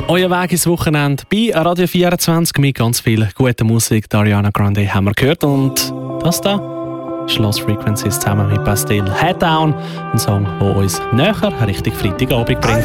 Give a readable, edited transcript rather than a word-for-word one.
Euer Weg ins Wochenende bei Radio 24 mit ganz viel guter Musik. Ariana Grande haben wir gehört und das da ist Lost Frequencies zusammen mit Bastille Head Down, ein Song, der uns näher Richtung Freitagabend bringt.